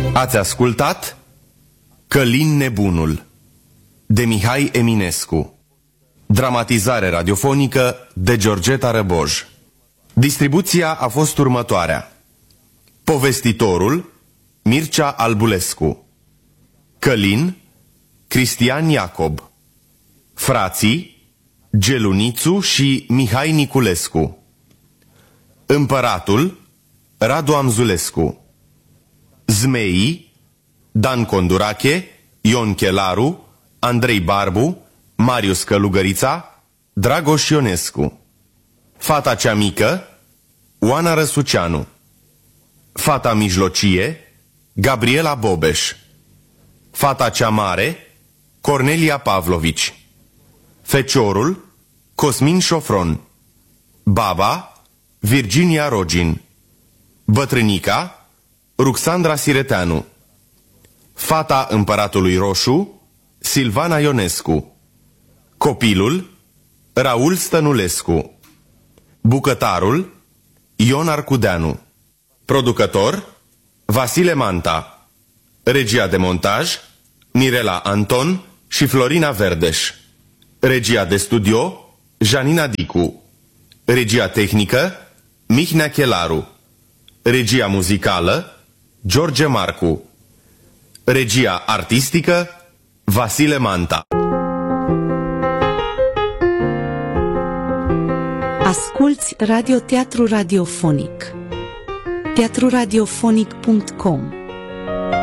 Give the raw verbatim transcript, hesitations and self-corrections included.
Ați ascultat Călin Nebunul de Mihai Eminescu, dramatizare radiofonică de Georgeta Răboj. Distribuția a fost următoarea: povestitorul Mircea Albulescu, Călin Cristian Iacob, frații Gelunițu și Mihai Niculescu, împăratul Radu Amzulescu, zmeii Dan Condurache, Ion Chelaru, Andrei Barbu, Marius Călugărița, Dragoș Ionescu, fata cea mică Oana Răsuceanu, fata mijlocie Gabriela Bobeș, fata cea mare Cornelia Pavlovici, feciorul Cosmin Șofron, baba Virginia Rogin, bătrânica Ruxandra Sireteanu, fata împăratului roșu Silvana Ionescu, copilul Raul Stănulescu, bucătarul Ion Arcudeanu, producător Vasile Manta, regia de montaj Mirela Anton și Florina Verdeș, regia de studio Janina Dicu, regia tehnică Mihnea Chelaru, regia muzicală George Marcu, regia artistică Vasile Manta. Asculți Radioteatru Radiofonic. teatru radiofonic punct com